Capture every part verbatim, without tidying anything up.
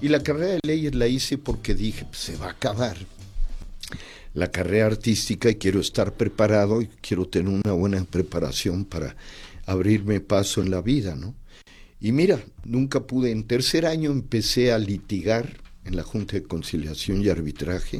Y la carrera de leyes la hice porque dije, pues, se va a acabar la carrera artística y quiero estar preparado y quiero tener una buena preparación para abrirme paso en la vida, ¿no? Y mira, nunca pude. En tercer año empecé a litigar en la Junta de Conciliación y Arbitraje,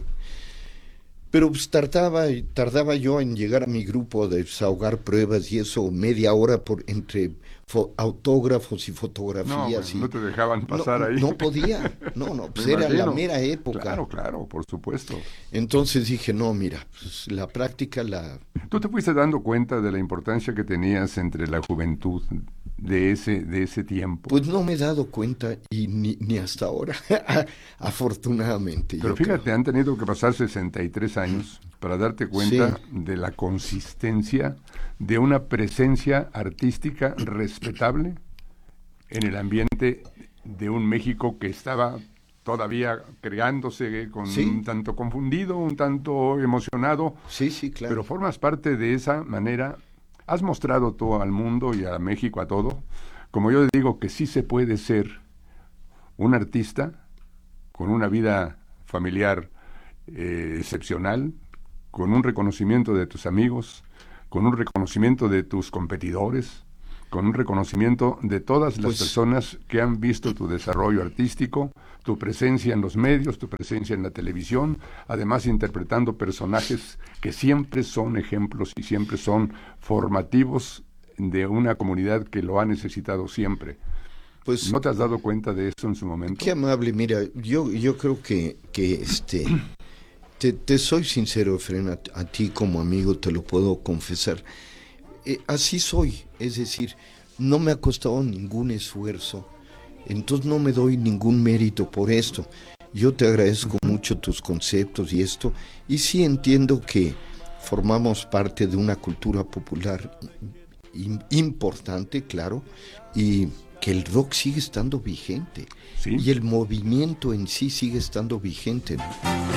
pero pues tardaba, tardaba yo en llegar a mi grupo de desahogar pruebas y eso media hora por entre fo- autógrafos y fotografías. No, y no te dejaban pasar no, ahí. No podía, no, no, pues Me era imagino. la mera época. Claro, claro, por supuesto. Entonces dije, no, mira, pues la práctica la... ¿Tú te fuiste dando cuenta de la importancia que tenías entre la juventud de ese, de ese tiempo? Pues no me he dado cuenta y ni, ni hasta ahora, afortunadamente. Pero yo fíjate, creo. han tenido que pasar sesenta y tres años para darte cuenta Sí. de la consistencia de una presencia artística respetable en el ambiente de un México que estaba todavía creándose, con Sí. un tanto confundido, un tanto emocionado, Sí, sí, claro. pero formas parte de esa manera. Has mostrado todo al mundo y a México, a todo, como yo digo, que sí se puede ser un artista con una vida familiar eh, excepcional, con un reconocimiento de tus amigos, con un reconocimiento de tus competidores, con un reconocimiento de todas las Pues, personas que han visto tu desarrollo artístico, tu presencia en los medios, tu presencia en la televisión, además interpretando personajes que siempre son ejemplos y siempre son formativos de una comunidad que lo ha necesitado siempre. pues ¿No te has dado cuenta de eso en su momento? qué amable. Mira, yo, yo creo que, que este, te, te soy sincero, Efraín, a, a ti como amigo te lo puedo confesar. Eh, así soy, es decir, no me ha costado ningún esfuerzo, entonces no me doy ningún mérito por esto. Yo te agradezco mucho tus conceptos y esto, y sí entiendo que formamos parte de una cultura popular im- importante, claro, y que el rock sigue estando vigente, Sí. y el movimiento en sí sigue estando vigente, ¿no?